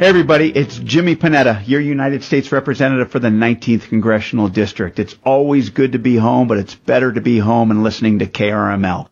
Hey everybody, it's Jimmy Panetta, your United States Representative for the 19th Congressional District. It's always good to be home, but it's better to be home and listening to KRML.